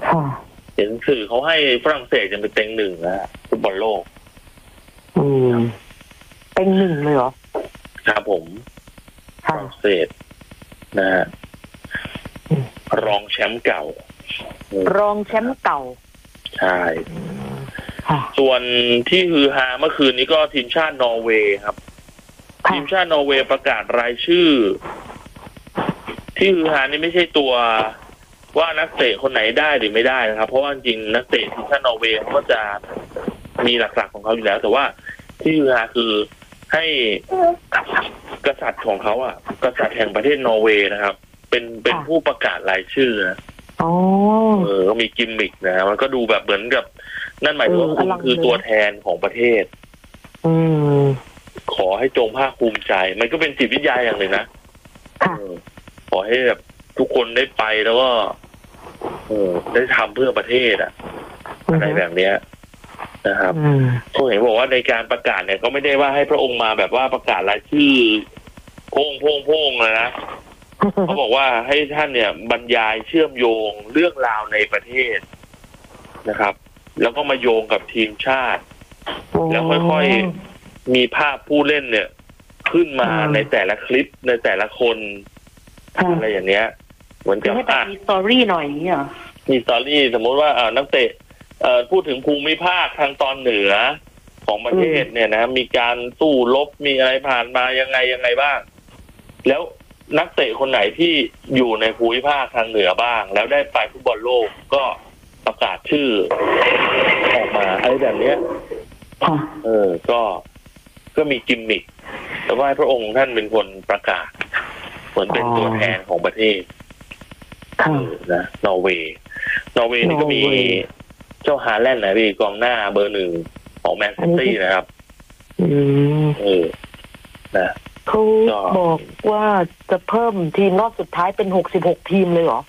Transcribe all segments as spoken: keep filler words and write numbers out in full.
เห็นสื่อเขาให้ฝรั่งเศสจะเป็นเต็งหนึ่งนะฟุตบอลโลกอืมเต็งหนึ่งเลยเหรอครับผมฝรั่งเศสนะฮะรองแชมป์เก่ารองแชมป์เก่าใช่ส่วนที่ฮือฮาเมื่อคืนนี้ก็ทีมชาตินอร์เวย์ครับทีมชาตินอร์เวย์ประกาศรายชื่อที่ฮือฮานี่ไม่ใช่ตัวว่านักเตะคนไหนได้หรือไม่ได้นะครับเพราะว่าจริงนักเตะทีมชาตินอร์เวย์ก็จะมีหลักๆของเขาอยู่แล้วแต่ว่าที่ฮือฮาคือให้กษัตริย์ของเขาอ่ะกษัตริย์แห่งประเทศนอร์เวย์นะครับเป็นเป็นผู้ประกาศรายชื่อนะอ๋อเออก็มีกิมมิกนะมันก็ดูแบบเหมือนกับนั่นหมายถึงว่าคุณคือตัวแทนของประเทศอืมขอให้จงภาคภูมิใจมันก็เป็นจิตวิทยาอย่างหนึ่งนะขอให้แบบทุกคนได้ไปแล้วก็เออได้ทำเพื่อประเทศอ่ะอะไรแบบเนี้ยนะครับเขาเห็นบอกว่าในการประกาศเนี่ยก็ไม่ได้ว่าให้พระองค์มาแบบว่าประกาศรายชื่อโพ่งโพ่งโพ่งเลยนะเขาบอกว่าให้ท่านเนี่ยบรรยายเชื่อมโยงเรื่องราวในประเทศนะครับแล้วก็มาโยงกับทีมชาติแล้วค่อยๆมีภาพผู้เล่นเนี่ยขึ้นมาในแต่ละคลิปในแต่ละคนอะไรอย่างเนี้ยเหมือนกับอ่ะมีสตอรี่หน่อยนี่เหรอมีสตอรี่สมมติว่าอ่านักเตะเอ่อพูดถึงภูมิภาคทางตอนเหนือของประเทศเนี่ยนะมีการสู้รบมีอะไรผ่านมายังไงยังไงบ้างแล้วนักเตะคนไหนที่อยู่ในภูมิภาคทางเหนือบ้างแล้วได้ไปฟุตบอลโลกก็ประกาศชื่อออกมาอะไรแบบเนี้ยเออก็ก็มีกิมมิคแต่ว่าพระองค์ท่านเป็นคนประกาศเหมือนเป็นตัวแทนของประเทศนะนอร์เวย์นอร์เวย์นี่ก็มีเจ้าฮาแลนด์นะพี่กองหน้าเบอร์หนึ่งของแมนซิตี้นะครับอืมเออนะเขาบอกว่าจะเพิ่มทีมรอบสุดท้ายเป็นหกสิบหกทีมเลยเหรอ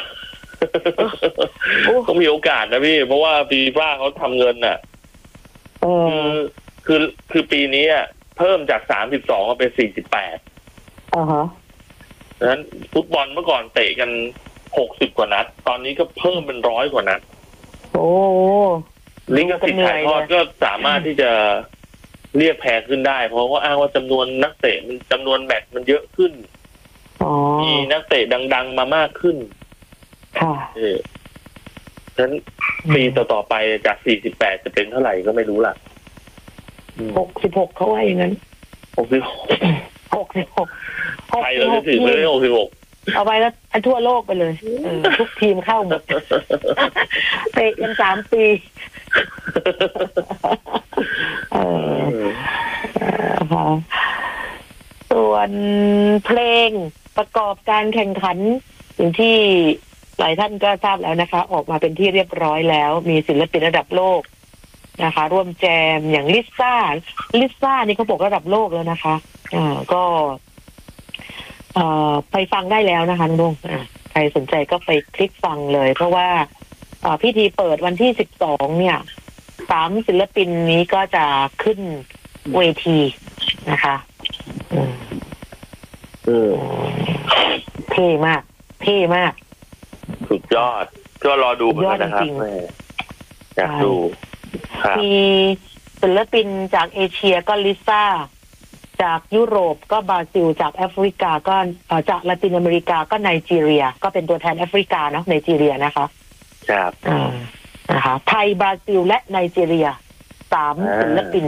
ก็มีโอกาสนะพี่เพราะว่าฟีฟ่าเขาทำเงินน่ะคือคือคือปีนี้อ่ะเพิ่มจากสามสิบสองมาเป็นสี่สิบแปดอ่าฮะดังนั้นฟุตบอลเมื่อก่อนเตะกันหกสิบกว่านัดตอนนี้ก็เพิ่มเป็นร้อยกว่านัดโอ้ลิงก์สิทธิ์ถ่ายทอดก็สามารถที่จะเรียกแพงขึ้นได้เพราะว่าอ้างว่าจำนวนนักเตะมันจำนวนแมตช์มันเยอะขึ้นมีนักเตะดังๆมามากขึ้นค่ะเออฉะนั้นปีต่อๆไปจากสี่สิบแปดจะเป็นเท่าไหร่ก็ไม่รู้ล่ะหกสิบหกเขาว่าอย่างนั้นหกสิบหกหกสิบหกใครเราจะถือไปได้หกสิบหกเอาไปแล้วทั่วโลกไปเลยทุกทีมเข้าหมดเตะกันสามปีเออค่ะส่วนเพลงประกอบการแข่งขันอย่างที่หลายท่านก็ทราบแล้วนะคะออกมาเป็นที่เรียบร้อยแล้วมีศิลปินระดับโลกนะคะร่วมแจมอย่างลิซ่าลิซ่านี่เขาบอกระดับโลกแล้วนะคะอ่าก็เอ่อไปฟังได้แล้วนะคะน้องอ่าใครสนใจก็ไปคลิกฟังเลยเพราะว่าอ่าพิธีเปิดวันที่สิบสองเนี่ยสามศิลปินนี้ก็จะขึ้นเวทีนะคะอืมอืมเท่มากเท่มากสุดยอดก็รอดูกันนะครับอยากดูมีศิลปินจากเอเชียก็ลิซ่าจากยุโรปก็บราซิลจากแอฟริกาก็จากละตินอเมริกาก็ไนจีเรียก็เป็นตัวแทนแอฟริกาเนาะไนจีเรียนะคะครับอ่านะคะไทยบราซิลและไนจีเรียสามศิลปิน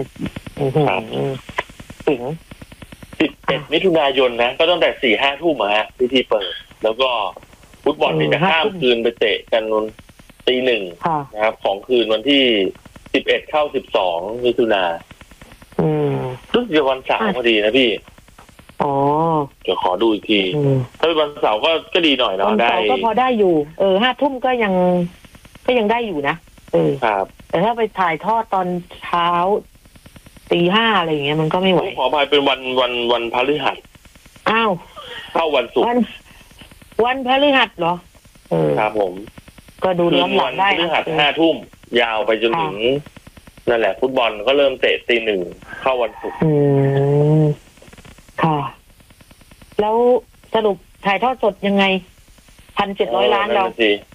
สิงสิบเอ็ดมิถุนายนนะก็ตั้งแต่สี่ห้าทุ่มฮะพิธีเปิดแล้วก็ฟุตบอลนี่จะข้ามคืนไปเตะกันนนตีหนึ่งนะครับของคืนวันที่สิบเอ็ดเข้าสิบสองมิถุนารู้สึกจะวันเสาร์พอดีนะพี่อ๋อเดี๋ยวขอดูอีกทีถ้าเป็นวันเสาร์ก็ก็ดีหน่อยเนาะได้ก็พอได้อยู่เออห้าทุ่มก็ยังก็ยังได้อยู่นะเออครับแต่ถ้าไปถ่ายทอดตอนเช้าตีห้าอะไรอย่างเงี้ยมันก็ไม่ไหวขออภัยเป็นวันวันวันพฤหัสอ้าวเข้าวันศุกร์วันวันพฤหัสเหรอเออครับผมก็ดูย้อนหลังได้พฤหัสห้าทุ่มยาวไปจนถึงนั่นแหละฟุตบอลก็เริ่มเตะตีหนึ่งเข้าวันศุกร์อืมค่ะแล้วสรุปถ่ายทอดสดยังไงพันเจ็ดร้อยล้านเรา